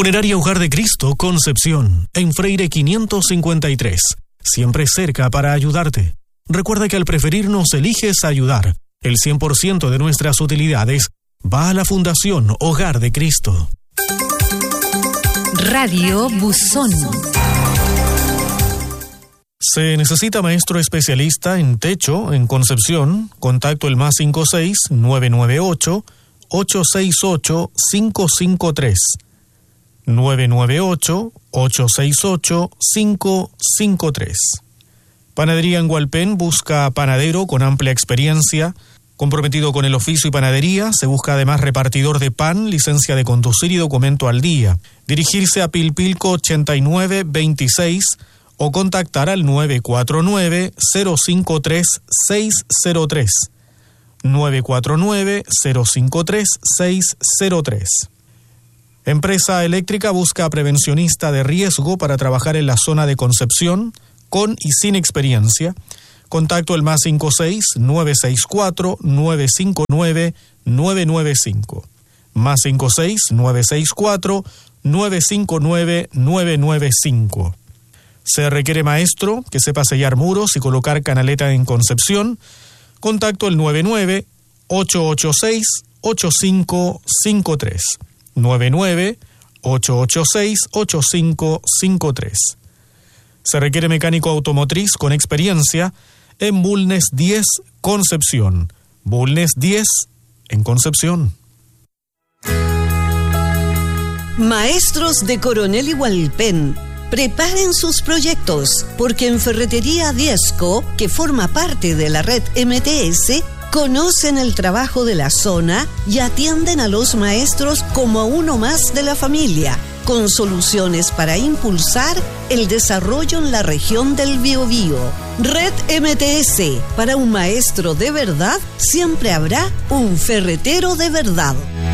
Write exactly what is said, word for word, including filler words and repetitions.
Funeraria Hogar de Cristo, Concepción, en Freire quinientos cincuenta y tres. Siempre cerca para ayudarte. Recuerda que al preferirnos eliges ayudar. El cien por ciento de nuestras utilidades va a la Fundación Hogar de Cristo. Radio Buzón. Se necesita maestro especialista en techo en Concepción. Contacto el más cinco seis nueve nueve ocho ocho seis ocho cinco cinco tres. nueve nueve ocho ocho seis ocho cinco cinco tres. Panadería en Hualpén busca panadero con amplia experiencia, comprometido con el oficio y panadería. Se busca además repartidor de pan, licencia de conducir y documento al día. Dirigirse a Pilpilco ochenta y nueve veintiséis o contactar al nueve cuatro nueve cero cinco tres seis cero tres. nueve cuatro nueve cero cinco tres seis cero tres. Empresa Eléctrica busca prevencionista de riesgo para trabajar en la zona de Concepción, con y sin experiencia. Contacto el más cinco seis nueve seis cuatro nueve cinco nueve nueve nueve cinco. Más cinco seis nueve seis cuatro nueve cinco nueve nueve nueve cinco. Se requiere maestro que sepa sellar muros y colocar canaleta en Concepción. Contacto el nueve nueve ocho ocho seis ocho cinco cinco tres. nueve nueve ocho ocho seis ocho cinco cinco tres. Se requiere mecánico automotriz con experiencia en Bulnes diez, Concepción. Bulnes diez, en Concepción. Maestros de Coronel y Hualpén, preparen sus proyectos, porque en Ferretería Diezco, que forma parte de la red M T S, conocen el trabajo de la zona y atienden a los maestros como a uno más de la familia, con soluciones para impulsar el desarrollo en la región del Biobío. Red M T S, para un maestro de verdad, siempre habrá un ferretero de verdad.